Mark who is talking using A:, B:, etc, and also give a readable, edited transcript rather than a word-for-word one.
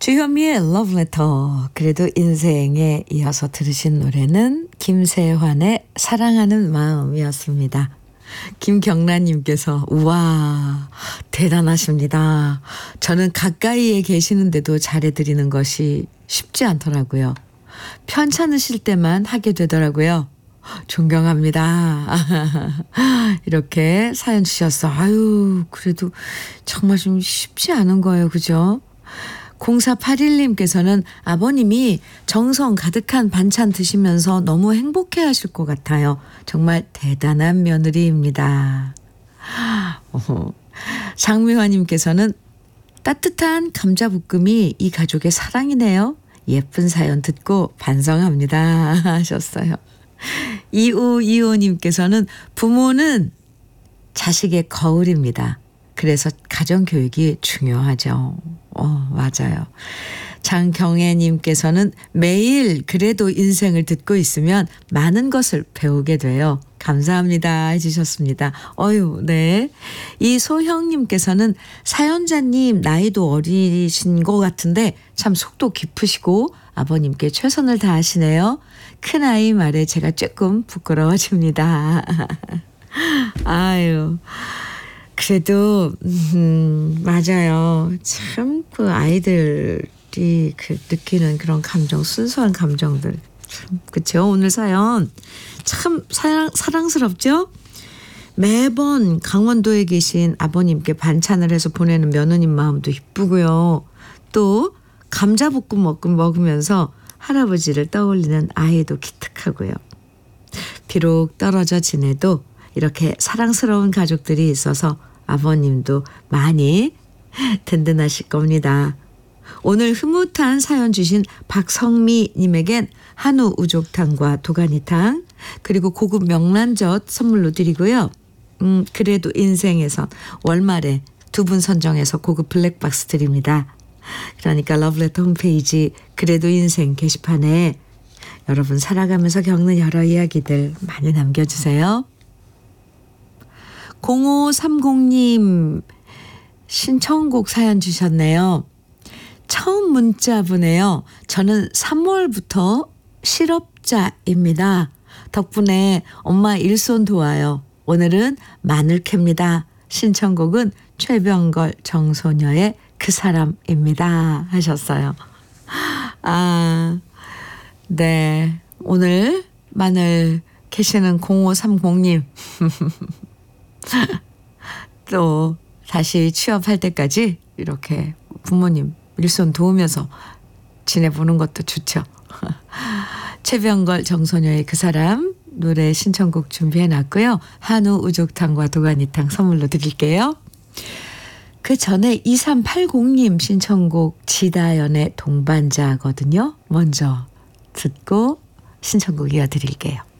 A: 주현미의 러브레터. 그래도 인생에 이어서 들으신 노래는 김세환의 사랑하는 마음이었습니다. 김경란님께서 우와 대단하십니다. 저는 가까이에 계시는데도 잘해드리는 것이 쉽지 않더라고요. 편찮으실 때만 하게 되더라고요. 존경합니다. 이렇게 사연 주셨어. 아유 그래도 정말 좀 쉽지 않은 거예요. 그죠? 0481님께서는 아버님이 정성 가득한 반찬 드시면서 너무 행복해 하실 것 같아요. 정말 대단한 며느리입니다. 장미화님께서는 따뜻한 감자볶음이 이 가족의 사랑이네요. 예쁜 사연 듣고 반성합니다 하셨어요. 2525님께서는 부모는 자식의 거울입니다. 그래서 가정교육이 중요하죠. 맞아요. 장경애님께서는 매일 그래도 인생을 듣고 있으면 많은 것을 배우게 돼요. 감사합니다 해주셨습니다. 네. 이소형님께서는 사연자님 나이도 어리신 것 같은데 참 속도 깊으시고 아버님께 최선을 다하시네요. 큰아이 말에 제가 조금 부끄러워집니다. 아유. 그래도 맞아요. 참 그 아이들이 그 느끼는 그런 감정, 순수한 감정들. 참 그렇죠. 오늘 사연 참 사랑스럽죠? 매번 강원도에 계신 아버님께 반찬을 해서 보내는 며느님 마음도 이쁘고요. 또 감자볶음 먹으면서 할아버지를 떠올리는 아이도 기특하고요. 비록 떨어져 지내도 이렇게 사랑스러운 가족들이 있어서 아버님도 많이 든든하실 겁니다. 오늘 흐뭇한 사연 주신 박성미님에겐 한우 우족탕과 도가니탕 그리고 고급 명란젓 선물로 드리고요. 그래도 인생에선 월말에 두 분 선정해서 고급 블랙박스 드립니다. 그러니까 러브레터 홈페이지 그래도 인생 게시판에 여러분 살아가면서 겪는 여러 이야기들 많이 남겨주세요. 0530님 신청곡 사연 주셨네요. 처음 문자분에요. 저는 3월부터 실업자입니다. 덕분에 엄마 일손 도와요. 오늘은 마늘 캡니다. 신청곡은 최병걸 정소녀의 그 사람입니다 하셨어요. 네. 오늘 마늘 캐시는 0530님 또 다시 취업할 때까지 이렇게 부모님 일손 도우면서 지내보는 것도 좋죠. 최병걸 정소녀의 그 사람 노래 신청곡 준비해놨고요. 한우 우족탕과 도가니탕 선물로 드릴게요. 그 전에 2380님 신청곡 지다연의 동반자거든요. 먼저 듣고 신청곡 이어드릴게요.